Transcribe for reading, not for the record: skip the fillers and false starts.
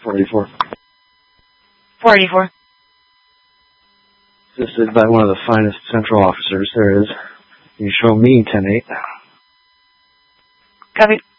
484. 484. Assisted by one of the finest central officers there is. You show me 10-8. Copy.